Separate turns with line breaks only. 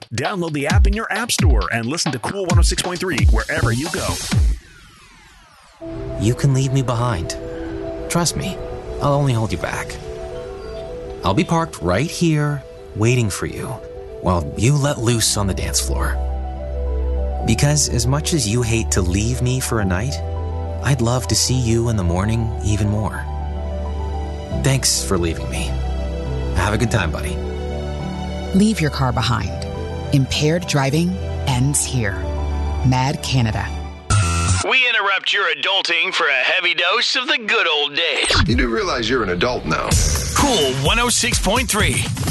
Download the app in your app store and listen to Cool 106.3 wherever you go.
You can leave me behind. Trust me, I'll only hold you back. I'll be parked right here, waiting for you, while you let loose on the dance floor. Because as much as you hate to leave me for a night, I'd love to see you in the morning even more. Thanks for leaving me. Have a good time, buddy.
Leave your car behind. Impaired driving ends here. Mad Canada.
We interrupt your adulting for a heavy dose of the good old days.
You do realize you're an adult now.
Cool 106.3.